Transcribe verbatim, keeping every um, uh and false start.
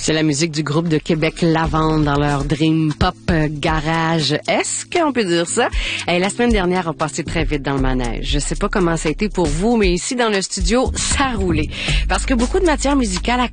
C'est la musique du groupe de Québec Lavande dans leur Dream Pop Garage. Est-ce qu'on peut dire ça? Et la semaine dernière a passé très vite dans le manège. Je sais pas comment ça a été pour vous, mais ici dans le studio, ça a roulé. Parce que beaucoup de matière musicale à